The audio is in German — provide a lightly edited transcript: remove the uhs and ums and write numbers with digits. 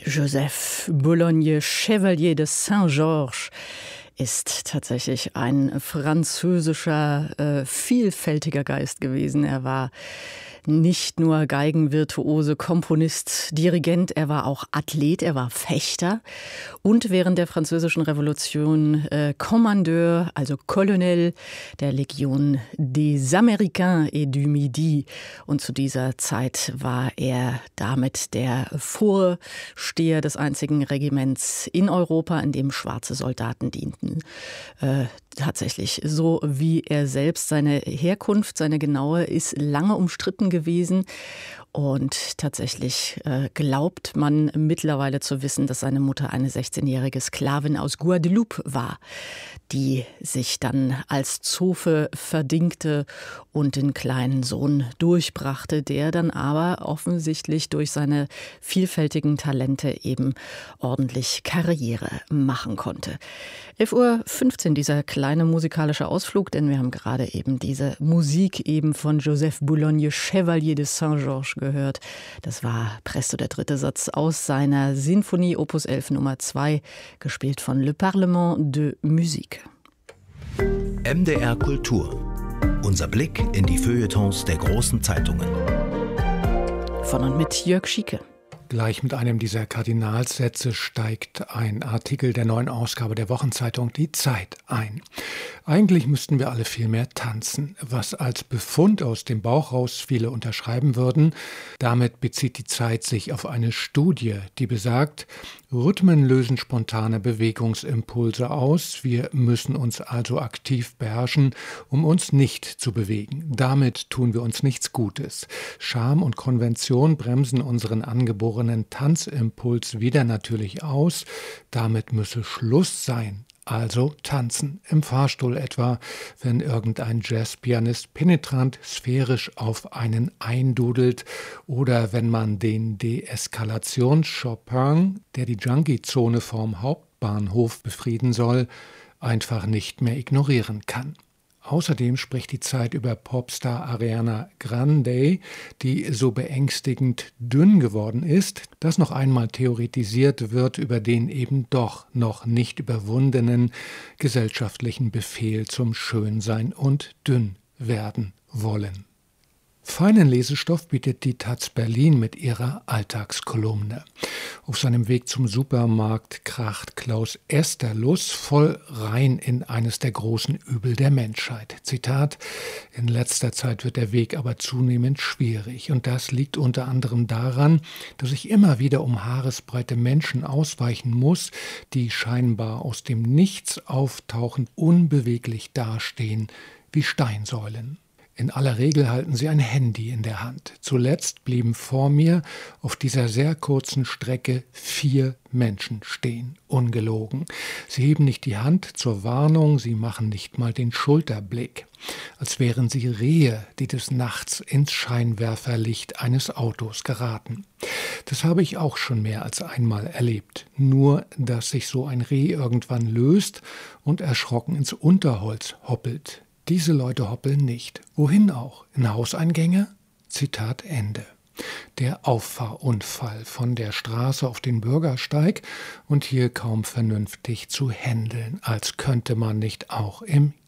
Joseph Boulogne Chevalier de Saint-Georges ist tatsächlich ein französischer, vielfältiger Geist gewesen. Er war nicht nur Geigenvirtuose, Komponist, Dirigent, er war auch Athlet, er war Fechter und während der Französischen Revolution Kommandeur, also Colonel der Legion des Américains et du Midi. Und zu dieser Zeit war er damit der Vorsteher des einzigen Regiments in Europa, in dem schwarze Soldaten dienten. Tatsächlich, so wie er selbst. Seine Herkunft, seine genaue, ist lange umstritten gewesen. Und tatsächlich glaubt man mittlerweile zu wissen, dass seine Mutter eine 16-jährige Sklavin aus Guadeloupe war, die sich dann als Zofe verdingte und den kleinen Sohn durchbrachte, der dann aber offensichtlich durch seine vielfältigen Talente eben ordentlich Karriere machen konnte. 11:15 Uhr, dieser kleine musikalische Ausflug, denn wir haben gerade eben diese Musik eben von Joseph Boulogne Chevalier de Saint-Georges gehört. Das war Presto, der dritte Satz aus seiner Sinfonie Opus 11 Nummer 2, gespielt von Le Parlement de Musique. MDR Kultur. Unser Blick in die Feuilletons der großen Zeitungen. Von und mit Jörg Schieke. Gleich mit einem dieser Kardinalssätze steigt ein Artikel der neuen Ausgabe der Wochenzeitung Die Zeit ein. Eigentlich müssten wir alle viel mehr tanzen, was als Befund aus dem Bauch raus viele unterschreiben würden. Damit bezieht die Zeit sich auf eine Studie, die besagt, Rhythmen lösen spontane Bewegungsimpulse aus. Wir müssen uns also aktiv beherrschen, um uns nicht zu bewegen. Damit tun wir uns nichts Gutes. Scham und Konvention bremsen unseren angeborenen Tanzimpuls wieder natürlich aus. Damit müsse Schluss sein. Also tanzen, im Fahrstuhl etwa, wenn irgendein Jazzpianist penetrant sphärisch auf einen eindudelt oder wenn man den Deeskalations-Chopin, der die Junkie-Zone vorm Hauptbahnhof befrieden soll, einfach nicht mehr ignorieren kann. Außerdem spricht die Zeit über Popstar Ariana Grande, die so beängstigend dünn geworden ist, dass noch einmal theoretisiert wird über den eben doch noch nicht überwundenen gesellschaftlichen Befehl zum Schönsein und dünn werden wollen. Feinen Lesestoff bietet die taz Berlin mit ihrer Alltagskolumne. Auf seinem Weg zum Supermarkt kracht Klaus Esterlus voll rein in eines der großen Übel der Menschheit. Zitat: In letzter Zeit wird der Weg aber zunehmend schwierig. Und das liegt unter anderem daran, dass ich immer wieder um haaresbreite Menschen ausweichen muss, die scheinbar aus dem Nichts auftauchend unbeweglich dastehen wie Steinsäulen. In aller Regel halten sie ein Handy in der Hand. Zuletzt blieben vor mir auf dieser sehr kurzen Strecke 4 Menschen stehen, ungelogen. Sie heben nicht die Hand zur Warnung, sie machen nicht mal den Schulterblick. Als wären sie Rehe, die des Nachts ins Scheinwerferlicht eines Autos geraten. Das habe ich auch schon mehr als einmal erlebt. Nur, dass sich so ein Reh irgendwann löst und erschrocken ins Unterholz hoppelt. Diese Leute hoppeln nicht. Wohin auch? In Hauseingänge? Zitat Ende. Der Auffahrunfall von der Straße auf den Bürgersteig und hier kaum vernünftig zu händeln, als könnte man nicht auch im